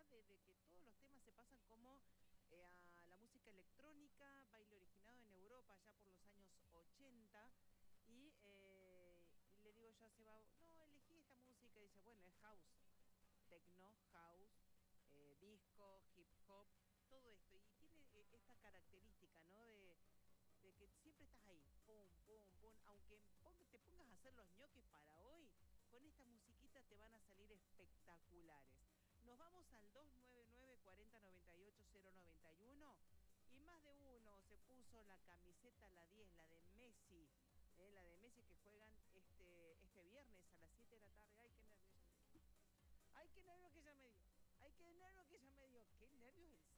particularidad de que todos los temas se pasan como a la música electrónica, baile originado en Europa ya por los años 80. Y le digo yo a Seba, no, elegí esta música. Y dice, bueno, es house, techno, house, disco, hip hop, todo esto. Y tiene esta característica, ¿no? De que siempre estás ahí, pum, pum, pum. Aunque te pongas a hacer los ñoques para hoy, con esta musiquita te van a salir espectaculares. Nos vamos al 299 40 98 091 y más de uno se puso la camiseta, la 10, la de Messi que juegan este viernes a las 7 de la tarde. Ay, qué nervios ya me dio. Ay, qué nervios que ya me dio. Ay, qué nervios que ya me dio. Qué nervios el